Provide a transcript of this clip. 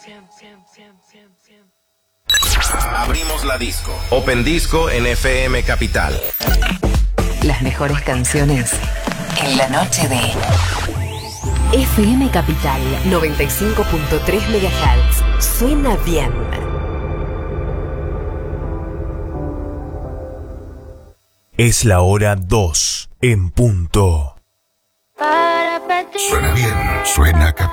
Abrimos la disco. Open Disco en FM Capital. Las mejores canciones en la noche de FM Capital 95.3 MHz. Suena bien. Es la hora 2 en punto. Suena bien, suena Capital.